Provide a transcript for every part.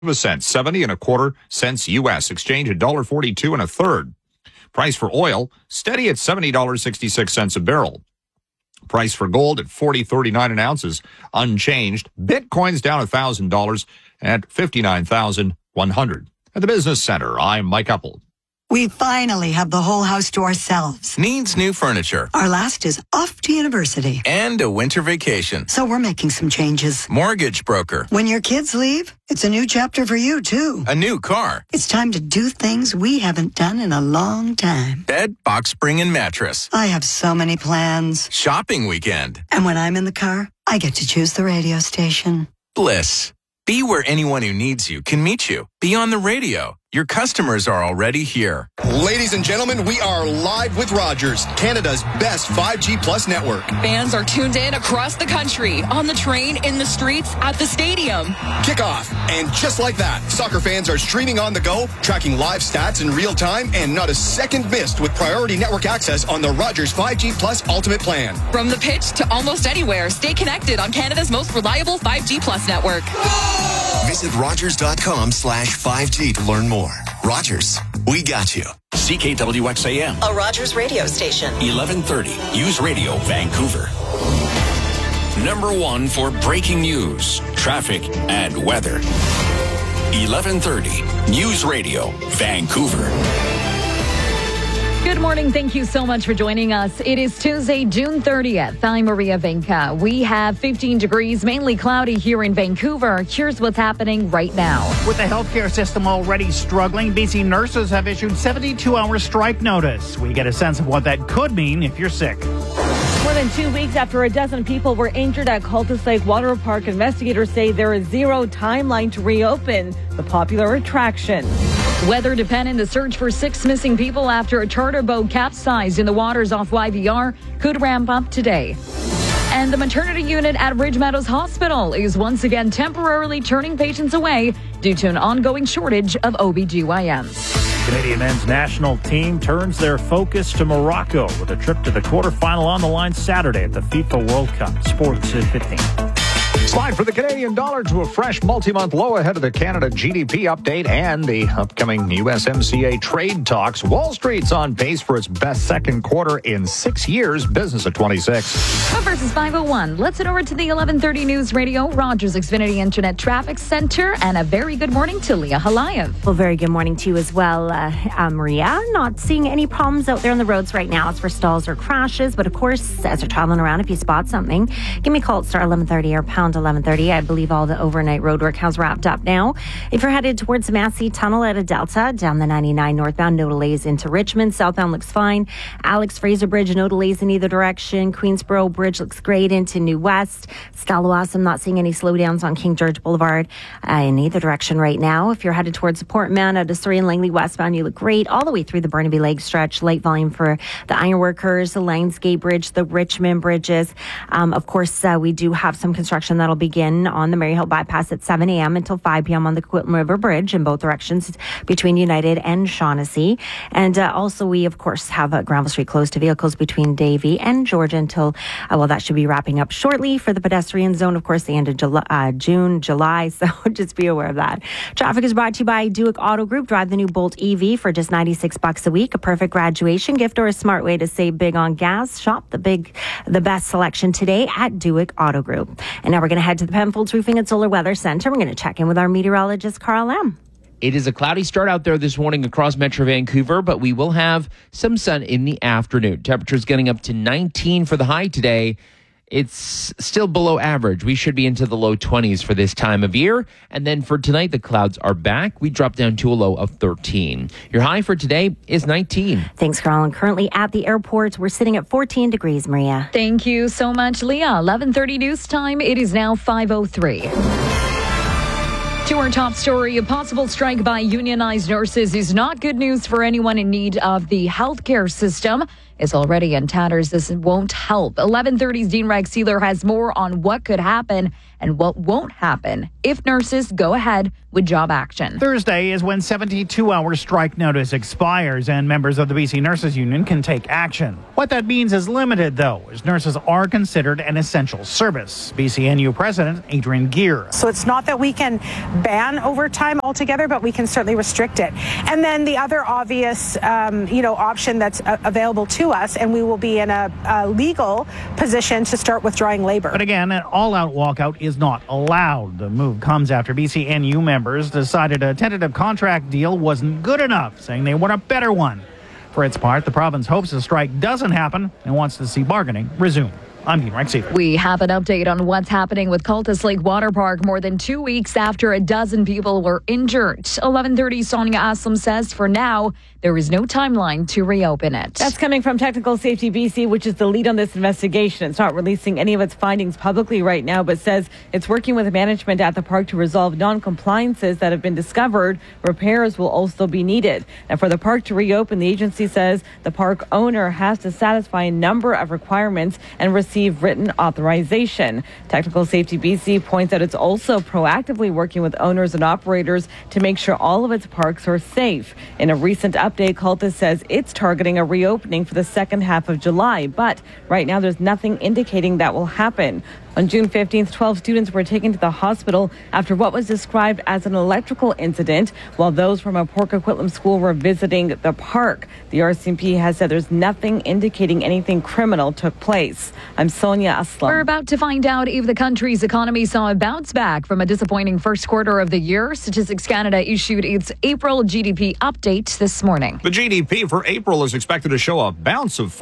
cent, 70 and a quarter cents U.S. Exchange $1.42 and a third. Price for oil steady at $70.66 a barrel. Price for gold at $40.39 an ounce is unchanged. Bitcoin's down $1,000 at $59,100. At the Business Center, I'm Mike Uppel. We finally have the whole house to ourselves. Needs new furniture. Our last is off to university. And a winter vacation. So we're making some changes. Mortgage broker. When your kids leave, it's a new chapter for you, too. A new car. It's time to do things we haven't done in a long time. Bed, box spring, and mattress. I have so many plans. Shopping weekend. And when I'm in the car, I get to choose the radio station. Bliss. Be where anyone who needs you can meet you. Be on the radio. Your customers are already here. Ladies and gentlemen, we are live with Rogers, Canada's best 5G Plus network. Fans are tuned in across the country, on the train, in the streets, at the stadium. Kickoff. And just like that, soccer fans are streaming on the go, tracking live stats in real time, and not a second missed with priority network access on the Rogers 5G Plus Ultimate Plan. From the pitch to almost anywhere, stay connected on Canada's most reliable 5G Plus network. Visit Rogers.com/5G to learn more. Rogers, we got you. CKWXAM, a Rogers radio station. 1130, News Radio, Vancouver. Number one for breaking news, traffic, and weather. 1130, News Radio, Vancouver. Good morning. Thank you so much for joining us. It is Tuesday, June 30th. I'm Maria Venka. We have 15 degrees, mainly cloudy here in Vancouver. Here's what's happening right now. With the healthcare system already struggling, BC nurses have issued 72-hour strike notice. We get a sense of what that could mean if you're sick. More than 2 weeks after a dozen people were injured at Cultus Lake Water Park, investigators say there is zero timeline to reopen the popular attraction. Weather dependent, the search for 6 missing people after a charter boat capsized in the waters off YVR could ramp up today. And the maternity unit at Ridge Meadows Hospital is once again temporarily turning patients away due to an ongoing shortage of OBGYNs. Canadian men's national team turns their focus to Morocco with a trip to the quarterfinal on the line Saturday at the FIFA World Cup. Sports at 15. Slide for the Canadian dollar to a fresh multi-month low ahead of the Canada GDP update and the upcoming USMCA trade talks. Wall Street's on pace for its best second quarter in 6 years. Business at 26. Up versus 501. Let's head over to the 1130 News Radio, Rogers Xfinity Internet Traffic Center, and a very good morning to Leah Halayev. Well, very good morning to you as well, Maria. Not seeing any problems out there on the roads right now as for stalls or crashes, but of course, as you're traveling around, if you spot something, give me a call at star 1130 or pound 1130. I believe all the overnight roadwork has wrapped up now. If you're headed towards the Massey Tunnel at a Delta, down the 99 northbound, no delays into Richmond. Southbound looks fine. Alex Fraser Bridge, no delays in either direction. Queensboro Bridge looks great into New West. Stallawasam, not seeing any slowdowns on King George Boulevard in either direction right now. If you're headed towards the Portman at a Surrey and Langley westbound, you look great all the way through the Burnaby Lake stretch. Light volume for the Ironworkers, the Lionsgate Bridge, the Richmond bridges. Of course, we do have some construction that'll begin on the Maryhill bypass at 7 a.m. until 5 p.m. on the Quilton River Bridge in both directions between United and Shaughnessy. And also we, of course, have Granville Street closed to vehicles between Davie and Georgia until, that should be wrapping up shortly for the pedestrian zone. Of course, the end of June, July, so just be aware of that. Traffic is brought to you by Duick Auto Group. Drive the new Bolt EV for just $96 a week. A perfect graduation gift or a smart way to save big on gas. Shop the best selection today at Duick Auto Group. And now we're going to head to the Penfolds Roofing and Solar Weather Center. We're going to check in with our meteorologist, Carl Lam. It is a cloudy start out there this morning across Metro Vancouver, but we will have some sun in the afternoon. Temperatures getting up to 19 for the high today. It's still below average. We should be into the low 20s for this time of year. And then for tonight, the clouds are back. We drop down to a low of 13. Your high for today is 19. Thanks, Carl. And currently at the airport, we're sitting at 14 degrees, Maria. Thank you so much, Leah. 11:30 news time. It is now 5:03. To our top story, a possible strike by unionized nurses is not good news for anyone in need of the healthcare system. It's already in tatters. This won't help. 11:30's Dean Rex-Sealer has more on what could happen and what won't happen if nurses go ahead with job action. Thursday is when 72-hour strike notice expires and members of the BC Nurses Union can take action. What that means is limited, though, as nurses are considered an essential service. BCNU President Adrian Gear. So it's not that we can ban overtime altogether, but we can certainly restrict it. And then the other obvious, option that's available to us, and we will be in a legal position to start withdrawing labor. But again, an all-out walkout is not allowed. The move comes after BCNU members decided a tentative contract deal wasn't good enough, saying they want a better one. For its part, the province hopes the strike doesn't happen and wants to see bargaining resume. I'm Dean Rexy. We have an update on what's happening with Cultus Lake Water Park more than 2 weeks after a dozen people were injured. 11:30, Sonia Aslam says for now, there is no timeline to reopen it. That's coming from Technical Safety BC, which is the lead on this investigation. It's not releasing any of its findings publicly right now, but says it's working with management at the park to resolve non-compliances that have been discovered. Repairs will also be needed. And for the park to reopen, the agency says the park owner has to satisfy a number of requirements and receive written authorization. Technical Safety BC points out it's also proactively working with owners and operators to make sure all of its parks are safe. In a recent update, Cultus says it's targeting a reopening for the second half of July, but right now there's nothing indicating that will happen. On June 15th, 12 students were taken to the hospital after what was described as an electrical incident, while those from a Port Coquitlam school were visiting the park. The RCMP has said there's nothing indicating anything criminal took place. I'm Sonia Aslam. We're about to find out if the country's economy saw a bounce back from a disappointing first quarter of the year. Statistics Canada issued its April GDP update this morning. The GDP for April is expected to show a bounce of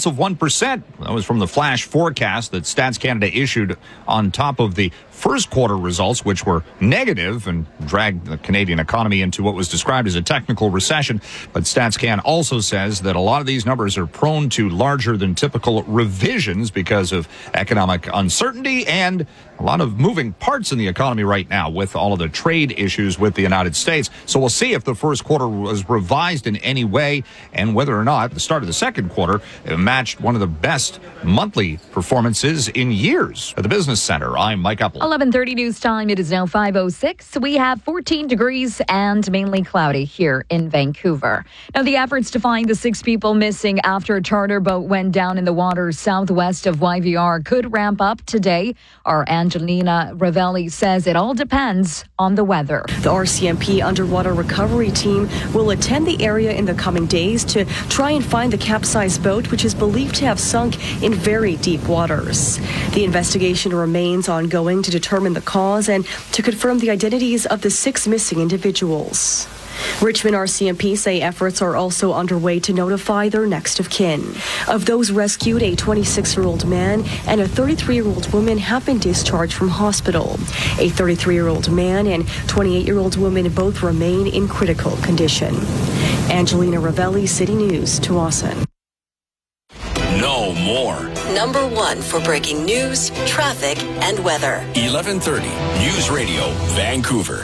0.4%. That was from the flash forecast that Stats Canada issued on top of the first quarter results, which were negative and dragged the Canadian economy into what was described as a technical recession. But StatsCan also says that a lot of these numbers are prone to larger than typical revisions because of economic uncertainty and a lot of moving parts in the economy right now with all of the trade issues with the United States. So we'll see if the first quarter was revised in any way and whether or not the start of the second quarter matched one of the best monthly performances in years. At the Business Center, I'm Mike Uppel. 11:30 news time. It is now 5:06. We have 14 degrees and mainly cloudy here in Vancouver. Now, the efforts to find the 6 people missing after a charter boat went down in the waters southwest of YVR could ramp up today. Our Angelina Ravelli says it all depends on the weather. The RCMP underwater recovery team will attend the area in the coming days to try and find the capsized boat, which is believed to have sunk in very deep waters. The investigation remains ongoing to determine the cause and to confirm the identities of the 6 missing individuals. Richmond RCMP say efforts are also underway to notify their next of kin. Of those rescued, a 26-year-old man and a 33-year-old woman have been discharged from hospital. A 33-year-old man and 28-year-old woman both remain in critical condition. Angelina Ravelli, City News, Tawasin. No more. Number 1 for breaking news, traffic, and weather. 11:30 News Radio, Vancouver.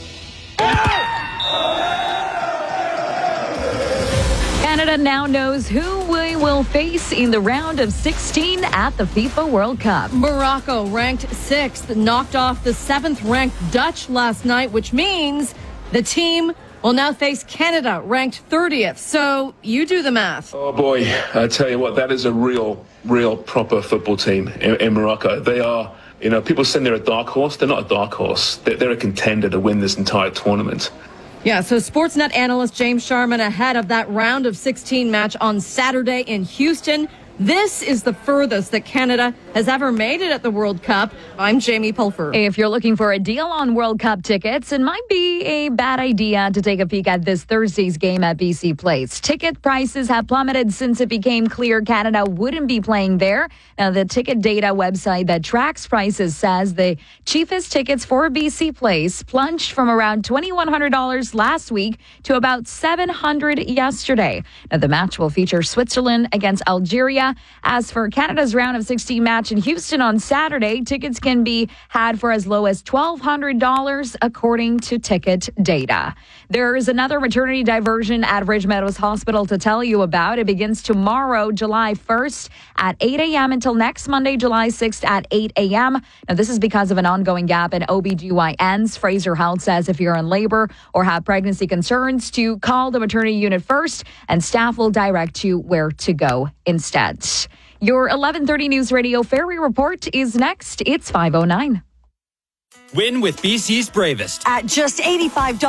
Canada now knows who we will face in the round of 16 at the FIFA World Cup. Morocco, ranked 6th, knocked off the 7th-ranked Dutch last night, which means the team will now face Canada, ranked 30th. So you do the math. Oh, boy. I tell you what, that is a real proper football team in Morocco. They are, people say they're a dark horse. They're not a dark horse. They're a contender to win this entire tournament. Yeah, so Sportsnet analyst James Sharman ahead of that round of 16 match on Saturday in Houston. This is the furthest that Canada has ever made it at the World Cup. I'm Jamie Pulfer. If you're looking for a deal on World Cup tickets, it might be a bad idea to take a peek at this Thursday's game at BC Place. Ticket prices have plummeted since it became clear Canada wouldn't be playing there. Now, the ticket data website that tracks prices says the cheapest tickets for BC Place plunged from around $2,100 last week to about $700 yesterday. Now, the match will feature Switzerland against Algeria. As for Canada's round of 16 match, match in Houston on Saturday. Tickets can be had for as low as $1,200 according to ticket data. There is another maternity diversion at Ridge Meadows Hospital to tell you about. It begins tomorrow, July 1st at 8 a.m. until next Monday, July 6th at 8 a.m. Now, this is because of an ongoing gap in OBGYNs. Fraser Health says if you're in labor or have pregnancy concerns, to call the maternity unit first, and staff will direct you where to go instead. Your 11:30 News Radio Ferry Report is next. It's 5:09. Win with BC's Bravest. At just $85